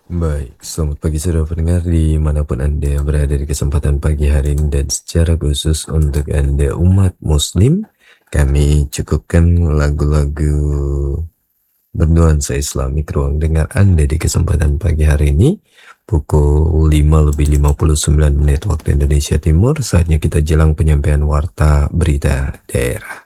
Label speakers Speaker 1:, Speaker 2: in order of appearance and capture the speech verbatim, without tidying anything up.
Speaker 1: Baik, selamat pagi saudara pendengar dimanapun Anda berada di kesempatan pagi hari ini, dan secara khusus untuk Anda umat muslim, kami cukupkan lagu-lagu bernuansa Islami ke ruang dengar Anda di kesempatan pagi hari ini. Pukul lima lebih lima puluh sembilan menit waktu Indonesia Timur, saatnya kita jelang penyampaian warta berita daerah.